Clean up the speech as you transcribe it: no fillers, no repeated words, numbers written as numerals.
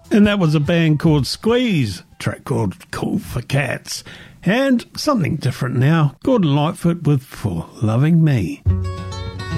And that was a band called Squeeze, a track called Cool for Cats. And something different now, Gordon Lightfoot with For Loving Me.